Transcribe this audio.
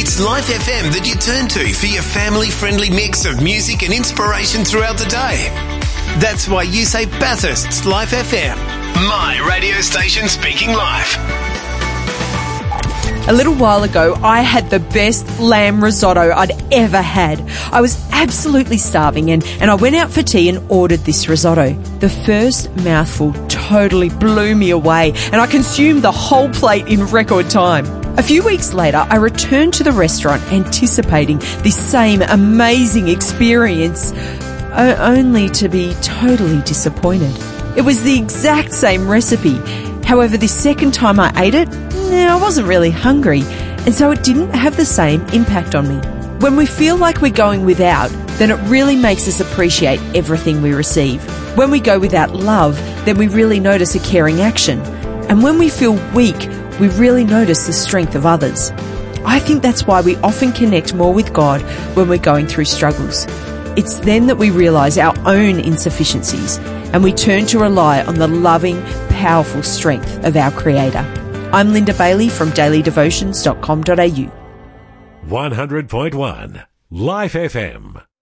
It's Life FM that you turn to for your family-friendly mix of music and inspiration throughout the day. That's why you say Bathurst's Life FM. My radio station speaking life. A little while ago, I had the best lamb risotto I'd ever had. I was absolutely starving and I went out for tea and ordered this risotto. The first mouthful totally blew me away and I consumed the whole plate in record time. A few weeks later, I returned to the restaurant anticipating this same amazing experience, only to be totally disappointed. It was the exact same recipe. However, the second time I ate it, I wasn't really hungry, and so it didn't have the same impact on me. When we feel like we're going without, then it really makes us appreciate everything we receive. When we go without love, then we really notice a caring action. And when we feel weak, we really notice the strength of others. I think that's why we often connect more with God when we're going through struggles. It's then that we realise our own insufficiencies and we turn to rely on the loving, powerful strength of our Creator. I'm Linda Bailey from dailydevotions.com.au. 100.1 Life FM.